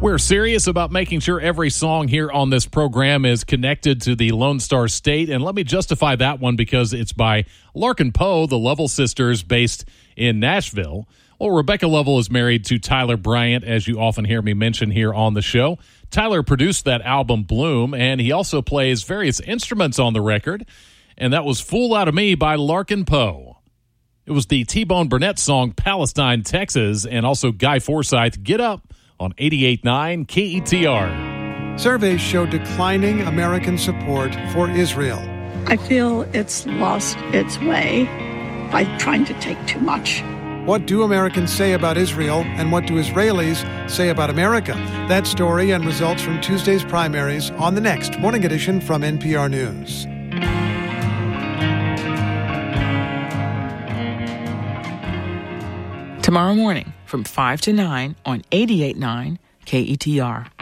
We're serious about making sure every song here on this program is connected to the Lone Star State, and let me justify that one because it's by Larkin Poe, the Lovell sisters based in Nashville. Well, Rebecca Lovell is married to Tyler Bryant, as you often hear me mention here on the show. Tyler produced that album, Bloom, and he also plays various instruments on the record, and that was Fool Out of Me by Larkin Poe. It was the T-Bone Burnett song, Palestine, Texas, and also Guy Forsyth, Get Up, on 88.9 KETR. Surveys show declining American support for Israel. I feel it's lost its way by trying to take too much. What do Americans say about Israel, and what do Israelis say about America? That story and results from Tuesday's primaries on the next Morning Edition from NPR News. Tomorrow morning from 5 to 9 on 88.9 KETR.